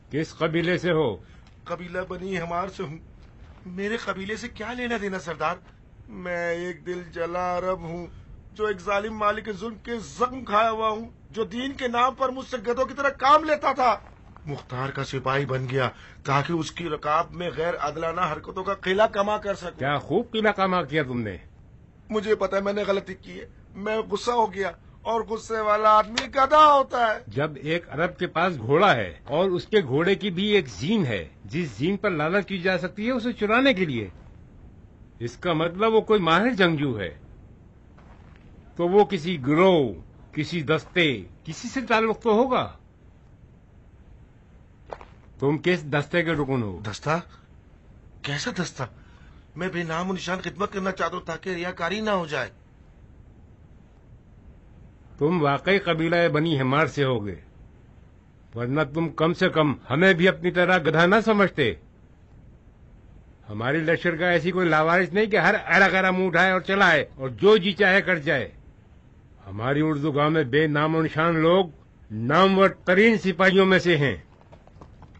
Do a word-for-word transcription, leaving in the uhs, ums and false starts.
کس قبیلے سے ہو؟ قبیلہ بنی ہمار سے ہوں۔ میرے قبیلے سے کیا لینا دینا سردار؟ میں ایک دل جلا عرب ہوں جو ایک ظالم مالک کے ظلم کے زخم کھایا ہوا ہوں، جو دین کے نام پر مجھ سے گدھوں کی طرح کام لیتا تھا، مختار کا سپاہی بن گیا تاکہ اس کی رکاب میں غیر عادلانہ حرکتوں کا قلعہ کما کر سکوں۔ کیا خوب قلعہ کما کیا تم نے؟ مجھے پتا ہے میں نے غلطی کی ہے، میں غصہ ہو گیا، اور غصے والا آدمی گدھا ہوتا ہے۔ جب ایک عرب کے پاس گھوڑا ہے اور اس کے گھوڑے کی بھی ایک زین ہے جس زین پر لالچ کی جا سکتی ہے اسے چرانے کے لیے، اس کا مطلب وہ کوئی ماہر جنگجو ہے، تو وہ کسی گروہ، کسی دستے، کسی سے تعلق تو ہوگا۔ تم کس دستے کے رکن ہو؟ دستہ؟ کیسا دستہ؟ میں بے نام و نشان خدمت کرنا چاہتا ہوں تاکہ ریاکاری نہ ہو جائے۔ تم واقعی قبیلہ بنی ہمار سے ہوگے، ورنہ تم کم سے کم ہمیں بھی اپنی طرح گدھا نہ سمجھتے۔ ہماری لشکر کا ایسی کوئی لاوارث نہیں کہ ہر ایرا گیرا منہ اٹھائے اور چلائے اور جو جی چاہے کر جائے۔ ہماری اردو گاؤں میں بے نام و نشان لوگ نامور ترین سپاہیوں میں سے ہیں۔